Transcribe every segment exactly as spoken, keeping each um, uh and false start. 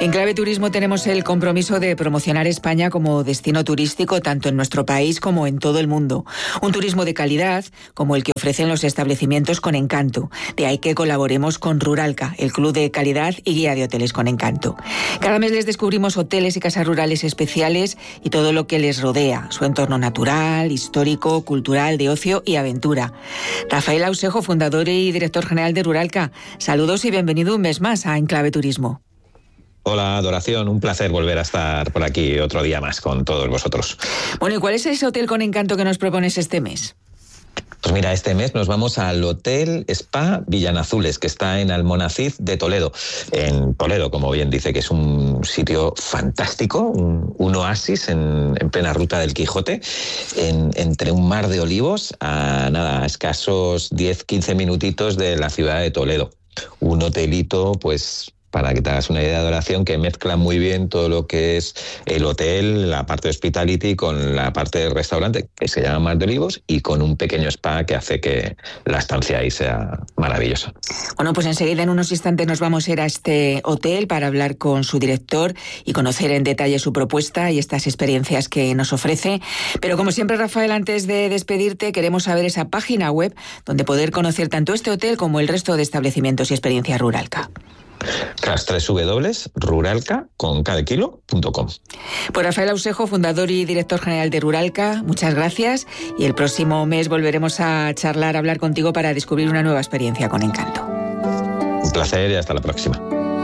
En Clave Turismo tenemos el compromiso de promocionar España como destino turístico tanto en nuestro país como en todo el mundo. Un turismo de calidad como el que ofrecen los establecimientos Con Encanto. De ahí que colaboremos con Ruralca, el club de calidad y guía de hoteles Con Encanto. Cada mes les descubrimos hoteles y casas rurales especiales y todo lo que les rodea, su entorno natural, histórico, cultural, de ocio y aventura. Rafael Ausejo, fundador y director general de Ruralca. Saludos y bienvenido un mes más a En Clave Turismo. Hola, Adoración, un placer volver a estar por aquí otro día más con todos vosotros. Bueno, ¿y cuál es ese hotel Con Encanto que nos propones este mes? Pues mira, este mes nos vamos al Hotel Spa Villanazules, que está en Almonacid de Toledo. En Toledo, como bien dice, que es un sitio fantástico, un, un oasis en, en plena ruta del Quijote, en, entre un mar de olivos a nada, a escasos diez quince minutitos de la ciudad de Toledo. Un hotelito, pues, para que te hagas una idea de Adoración, que mezcla muy bien todo lo que es el hotel, la parte de hospitality, con la parte del restaurante, que se llama Mar de Olivos, y con un pequeño spa que hace que la estancia ahí sea maravillosa. Bueno, pues enseguida, en unos instantes, nos vamos a ir a este hotel para hablar con su director y conocer en detalle su propuesta y estas experiencias que nos ofrece. Pero como siempre, Rafael, antes de despedirte, queremos saber esa página web donde poder conocer tanto este hotel como el resto de establecimientos y experiencias Ruralca. Tras doble u doble u doble u punto ruralca con cada kilo punto com. Pues Rafael Ausejo, fundador y director general de Ruralca, muchas gracias, y el próximo mes volveremos a charlar, a hablar contigo para descubrir una nueva experiencia Con Encanto. Un placer y hasta la próxima.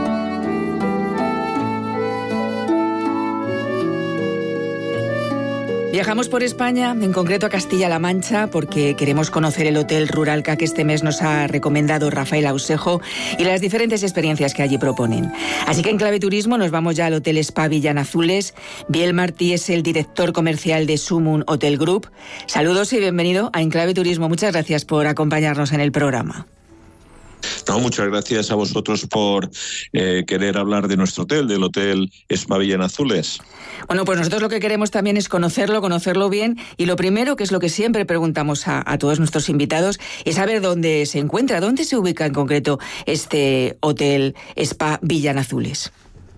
Viajamos por España, en concreto a Castilla-La Mancha, porque queremos conocer el Hotel Ruralca que este mes nos ha recomendado Rafael Ausejo y las diferentes experiencias que allí proponen. Así que en Clave Turismo nos vamos ya al Hotel Spa Villanazules. Biel Martí es el director comercial de Sumun Hotel Group. Saludos y bienvenido a En Clave Turismo. Muchas gracias por acompañarnos en el programa. No, muchas gracias a vosotros por eh, querer hablar de nuestro hotel, del Hotel Spa Villanazules. Bueno, pues nosotros lo que queremos también es conocerlo, conocerlo bien, y lo primero, que es lo que siempre preguntamos a, a todos nuestros invitados, es saber dónde se encuentra, dónde se ubica en concreto este Hotel Spa Villanazules.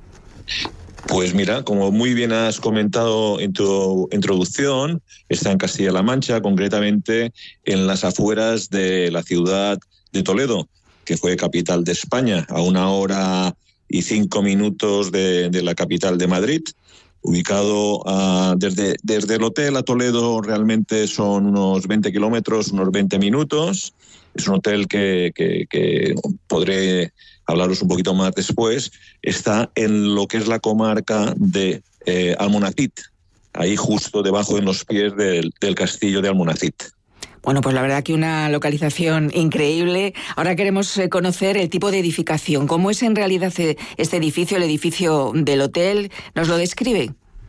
Pues mira, como muy bien has comentado en tu introducción, está en Castilla-La Mancha, concretamente en las afueras de la ciudad de Toledo, que fue capital de España, a una hora y cinco minutos de, de la capital de Madrid. Ubicado uh, desde, desde el hotel a Toledo realmente son unos veinte kilómetros, unos veinte minutos. Es un hotel que, que, que podré hablaros un poquito más después. Está en lo que es la comarca de eh, Almonacid, ahí justo debajo en los pies del, del castillo de Almonacid. Bueno, pues la verdad que una localización increíble. Ahora queremos conocer el tipo de edificación. ¿Cómo es en realidad este edificio, el edificio del hotel? ¿Nos lo describe?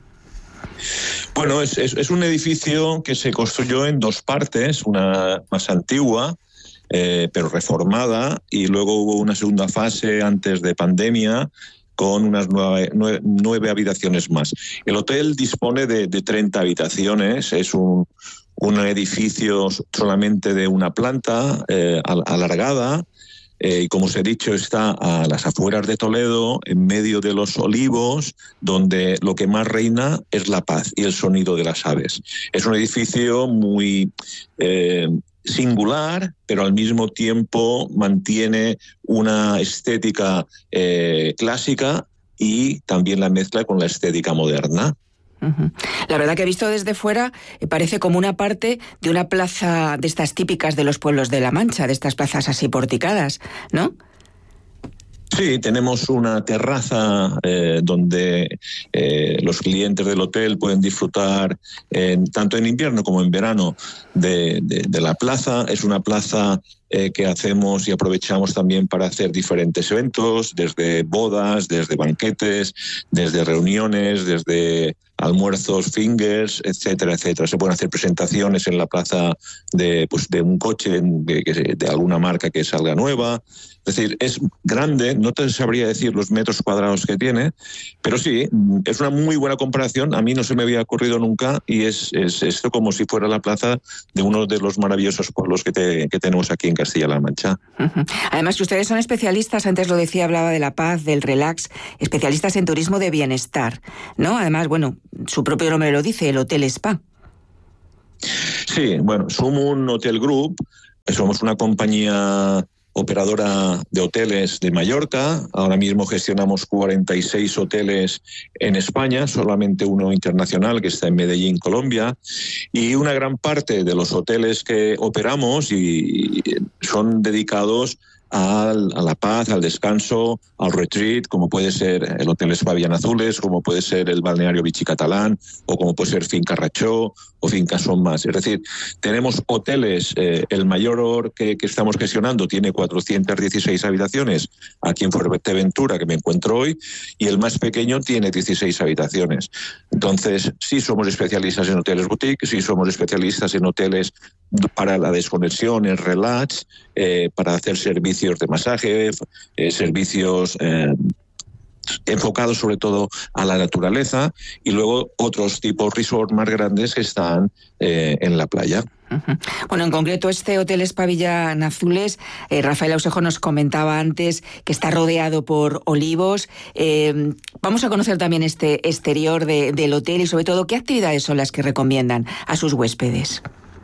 Bueno, es, es, es un edificio que se construyó en dos partes, una más antigua, eh, pero reformada, y luego hubo una segunda fase antes de pandemia, con unas nueve, nueve, nueve habitaciones más. El hotel dispone de, de treinta habitaciones, es un... un edificio solamente de una planta eh, alargada eh, y, como os he dicho, está a las afueras de Toledo, en medio de los olivos, donde lo que más reina es la paz y el sonido de las aves. Es un edificio muy eh, singular, pero al mismo tiempo mantiene una estética eh, clásica y también la mezcla con la estética moderna. La verdad que, visto desde fuera, parece como una parte de una plaza de estas típicas de los pueblos de La Mancha, de estas plazas así porticadas, ¿no? Sí, tenemos una terraza eh, donde eh, los clientes del hotel pueden disfrutar eh, tanto en invierno como en verano de, de, de la plaza. Es una plaza eh, que hacemos y aprovechamos también para hacer diferentes eventos, desde bodas, desde banquetes, desde reuniones, desde almuerzos, fingers, etcétera, etcétera. Se pueden hacer presentaciones en la plaza de, pues, de un coche de, de alguna marca que salga nueva. Es decir, es grande, no te sabría decir los metros cuadrados que tiene, pero sí, es una muy buena comparación. A mí no se me había ocurrido nunca y es, es esto como si fuera la plaza de uno de los maravillosos pueblos que, te, que tenemos aquí en Castilla-La Mancha. Uh-huh. Además que ustedes son especialistas, antes lo decía, hablaba de la paz, del relax, especialistas en turismo de bienestar, ¿no? Además, bueno, su propio nombre lo dice, el Hotel Spa. Sí, bueno, somos un hotel group, somos una compañía operadora de hoteles de Mallorca. Ahora mismo gestionamos cuarenta y seis hoteles en España, solamente uno internacional que está en Medellín, Colombia, y una gran parte de los hoteles que operamos y son dedicados Al, a la paz, al descanso, al retreat, como puede ser el Hotel Spa Villanazules, como puede ser el balneario Vichy Catalán, o como puede ser Finca Rachó o Finca Son Más. Es decir, tenemos hoteles, eh, el mayor que, que estamos gestionando tiene cuatrocientas dieciséis habitaciones aquí en Fuerteventura, que me encuentro hoy, y el más pequeño tiene dieciséis habitaciones. Entonces, sí somos especialistas en hoteles boutique, sí somos especialistas en hoteles para la desconexión, el relax, eh, para hacer servicios de masaje, eh, servicios eh, enfocados sobre todo a la naturaleza, y luego otros tipos resort más grandes que están eh, en la playa. Uh-huh. Bueno, en concreto este Hotel Spa Villanazules, eh, Rafael Ausejo nos comentaba antes que está rodeado por olivos. Eh, vamos a conocer también este exterior de, del hotel y sobre todo qué actividades son las que recomiendan a sus huéspedes.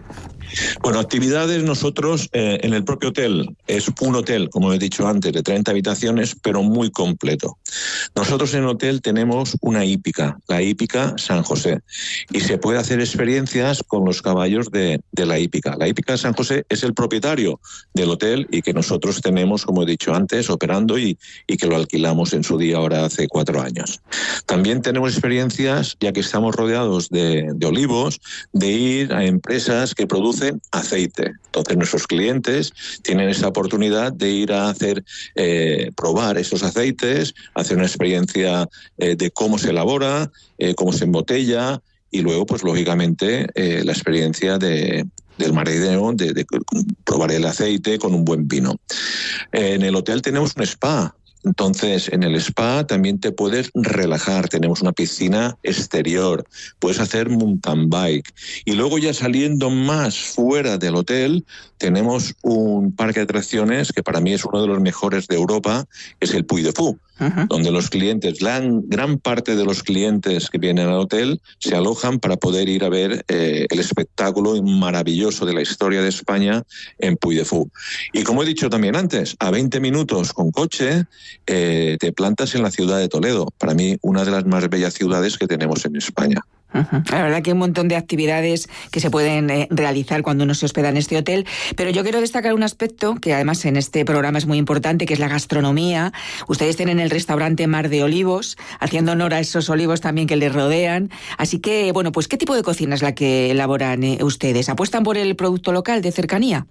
Bueno, actividades nosotros eh, en el propio hotel, es un hotel, como he dicho antes, de treinta habitaciones, pero muy completo. Nosotros en el hotel tenemos una hípica, la hípica San José, y se puede hacer experiencias con los caballos de, de la hípica. La hípica San José es el propietario del hotel y que nosotros tenemos, como he dicho antes, operando y, y que lo alquilamos en su día ahora hace cuatro años. También tenemos experiencias, ya que estamos rodeados de, de olivos, de ir a empresas que producen aceite. Entonces nuestros clientes tienen esa oportunidad de ir a hacer, eh, probar esos aceites, hacer una experiencia eh, de cómo se elabora, eh, cómo se embotella, y luego, pues lógicamente, eh, la experiencia de del marinero, de, de probar el aceite con un buen vino. Eh, en el hotel tenemos un spa. Entonces, en el spa también te puedes relajar, tenemos una piscina exterior, puedes hacer mountain bike. Y luego ya saliendo más fuera del hotel, tenemos un parque de atracciones que para mí es uno de los mejores de Europa, que es el Puy de Fou, uh-huh. donde los clientes, la gran parte de los clientes que vienen al hotel se alojan para poder ir a ver eh, el espectáculo maravilloso de la historia de España en Puy de Fou. Y como he dicho también antes, a veinte minutos con coche, Eh, te plantas en la ciudad de Toledo, para mí una de las más bellas ciudades que tenemos en España. Uh-huh. La verdad que hay un montón de actividades que se pueden eh, realizar cuando uno se hospeda en este hotel, pero yo quiero destacar un aspecto que además en este programa es muy importante, que es la gastronomía. Ustedes tienen el restaurante Mar de Olivos, haciendo honor a esos olivos también que les rodean. Así que, bueno, pues ¿qué tipo de cocina es la que elaboran eh, ustedes? ¿Apuestan por el producto local de cercanía?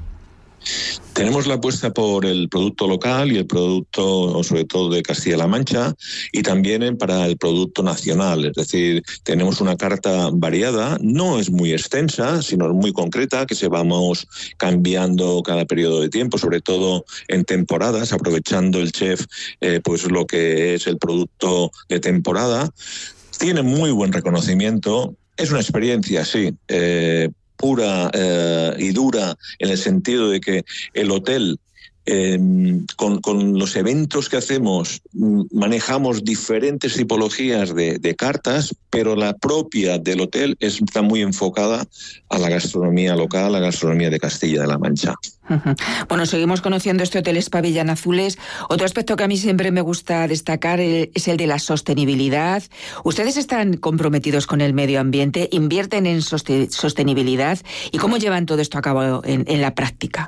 Tenemos la apuesta por el producto local y el producto, sobre todo, de Castilla-La Mancha, y también para el producto nacional. Es decir, tenemos una carta variada, no es muy extensa, sino muy concreta, que se vamos cambiando cada periodo de tiempo, sobre todo en temporadas, aprovechando el chef eh, pues lo que es el producto de temporada. Tiene muy buen reconocimiento, es una experiencia, sí, eh, pura eh, y dura, en el sentido de que el hotel, eh, con, con los eventos que hacemos, manejamos diferentes tipologías de, de cartas, pero la propia del hotel está muy enfocada a la gastronomía local, a la gastronomía de Castilla-La Mancha. Uh-huh. Bueno, seguimos conociendo este Hotel Spa Villanazules. Otro aspecto que a mí siempre me gusta destacar es el de la sostenibilidad. ¿Ustedes están comprometidos con el medio ambiente? ¿Invierten en sostenibilidad? ¿Y cómo llevan todo esto a cabo en, en la práctica?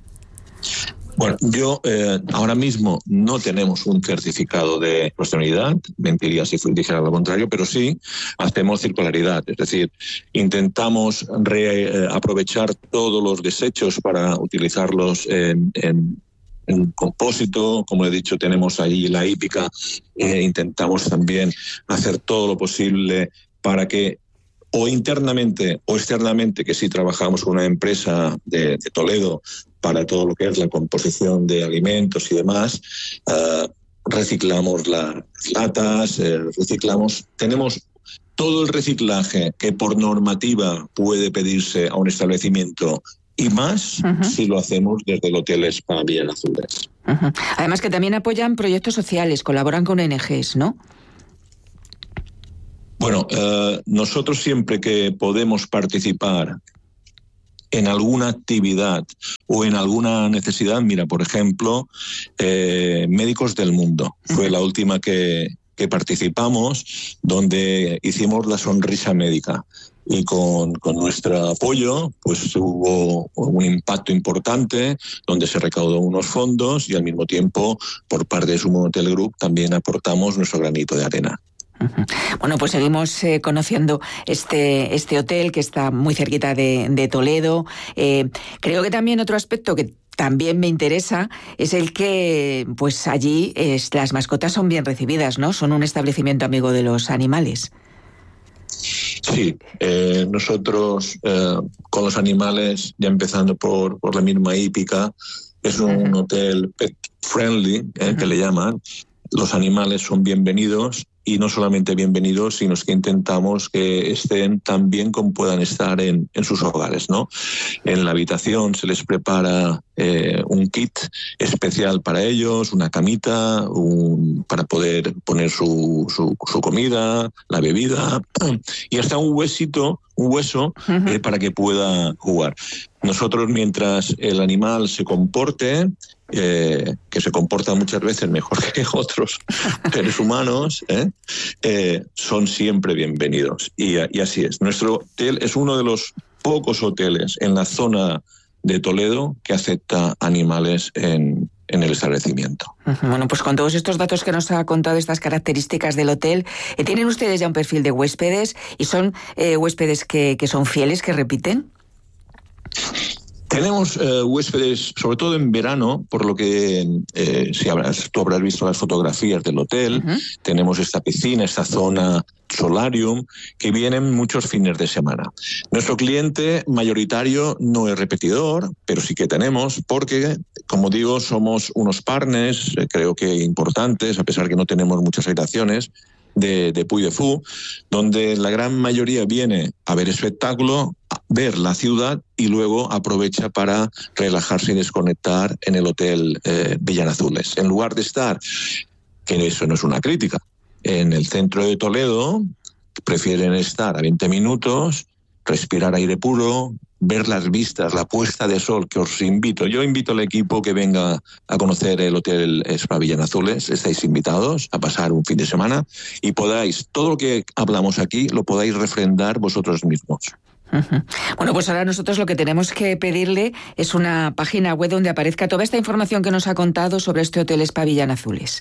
Bueno, yo eh, ahora mismo no tenemos un certificado de sostenibilidad, mentiría si dijera lo contrario, pero sí hacemos circularidad, es decir, intentamos reaprovechar eh, todos los desechos para utilizarlos en, en en compósito. Como he dicho, tenemos ahí la hípica, eh, intentamos también hacer todo lo posible para que o internamente o externamente, que sí trabajamos con una empresa de, de Toledo para todo lo que es la composición de alimentos y demás, uh, reciclamos las latas, eh, reciclamos, tenemos todo el reciclaje que por normativa puede pedirse a un establecimiento, y más uh-huh. si lo hacemos desde el Hotel Spa Villanazules. Uh-huh. Además que también apoyan proyectos sociales, colaboran con O N Ges, ¿no? Bueno, eh, nosotros siempre que podemos participar en alguna actividad o en alguna necesidad, mira, por ejemplo, eh, Médicos del Mundo, fue la última que, que participamos, donde hicimos la sonrisa médica. Y con, con nuestro apoyo, pues hubo un impacto importante, donde se recaudó unos fondos y al mismo tiempo, por parte de Sumo Hotel Group, también aportamos nuestro granito de arena. Bueno, pues seguimos eh, conociendo este, este hotel que está muy cerquita de, de Toledo. Eh, creo que también otro aspecto que también me interesa es el que pues allí es, las mascotas son bien recibidas, ¿no? Son un establecimiento amigo de los animales. Sí, eh, nosotros eh, con los animales, ya empezando por, por la misma hípica, es un uh-huh. hotel pet friendly, eh, uh-huh. que le llaman. Los animales son bienvenidos y no solamente bienvenidos, sino que intentamos que estén tan bien como puedan estar en, en sus hogares, ¿no? En la habitación se les prepara eh, un kit especial para ellos, una camita, un, para poder poner su, su, su comida, la bebida y hasta un huesito, un hueso uh-huh. eh, para que pueda jugar. Nosotros, mientras el animal se comporte, eh, que se comporta muchas veces mejor que otros seres humanos, ¿eh? Eh, son siempre bienvenidos. Y, y así es. Nuestro hotel es uno de los pocos hoteles en la zona de Toledo que acepta animales en, en el establecimiento. Bueno, pues con todos estos datos que nos ha contado, estas características del hotel, eh, ¿tienen ustedes ya un perfil de huéspedes y son eh, huéspedes que, que son fieles, que repiten? Tenemos eh, huéspedes, sobre todo en verano, por lo que eh, si habrás, tú habrás visto las fotografías del hotel, uh-huh. tenemos esta piscina, esta zona solarium, que vienen muchos fines de semana. Nuestro cliente mayoritario no es repetidor, pero sí que tenemos, porque, como digo, somos unos partners, eh, creo que importantes, a pesar que no tenemos muchas habitaciones, de, de Puy de Fou, donde la gran mayoría viene a ver espectáculo, a ver la ciudad y luego aprovecha para relajarse y desconectar en el Hotel eh, Villanazules. En lugar de estar, que eso no es una crítica, en el centro de Toledo, prefieren estar a veinte minutos, respirar aire puro, ver las vistas, la puesta de sol, que os invito. Yo invito al equipo que venga a conocer el Hotel Spa Villanazules. Estáis invitados a pasar un fin de semana y podáis, todo lo que hablamos aquí, lo podáis refrendar vosotros mismos. Uh-huh. Bueno, pues ahora nosotros lo que tenemos que pedirle es una página web donde aparezca toda esta información que nos ha contado sobre este Hotel Spa Villanazules.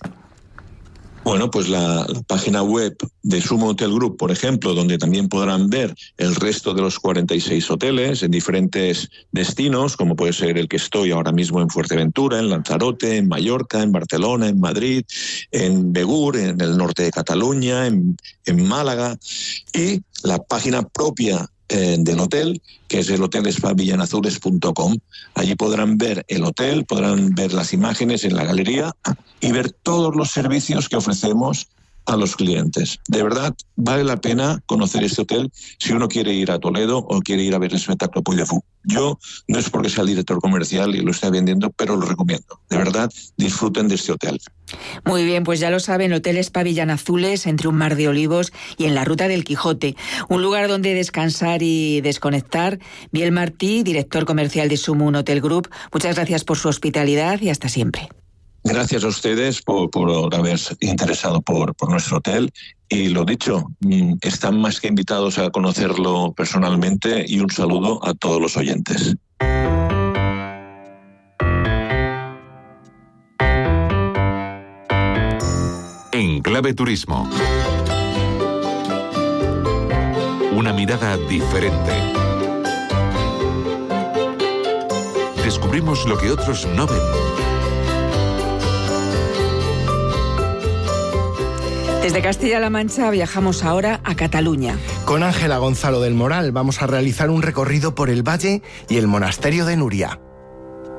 Bueno, pues la, la página web de Sumo Hotel Group, por ejemplo, donde también podrán ver el resto de los cuarenta y seis hoteles en diferentes destinos, como puede ser el que estoy ahora mismo en Fuerteventura, en Lanzarote, en Mallorca, en Barcelona, en Madrid, en Begur, en el norte de Cataluña, en, en Málaga, y la página propia Eh, del hotel, que es el hotel spa villanazules punto com. Allí podrán ver el hotel, podrán ver las imágenes en la galería y ver todos los servicios que ofrecemos a los clientes. De verdad, vale la pena conocer este hotel si uno quiere ir a Toledo o quiere ir a ver el espectáculo Puy de Fou. Yo no es porque sea el director comercial y lo esté vendiendo, pero lo recomiendo. De verdad, disfruten de este hotel. Muy bien, pues ya lo saben, Hotel Spa Villanazules, entre un mar de olivos y en la Ruta del Quijote. Un lugar donde descansar y desconectar. Biel Martí, director comercial de Sumo Hotel Group, muchas gracias por su hospitalidad y hasta siempre. Gracias a ustedes por, por haberse interesado por, por nuestro hotel. Y lo dicho, están más que invitados a conocerlo personalmente y un saludo a todos los oyentes. En Clave Turismo. Una mirada diferente. Descubrimos lo que otros no ven. Desde Castilla-La Mancha viajamos ahora a Cataluña. Con Ángela Gonzalo del Moral vamos a realizar un recorrido por el valle y el monasterio de Núria.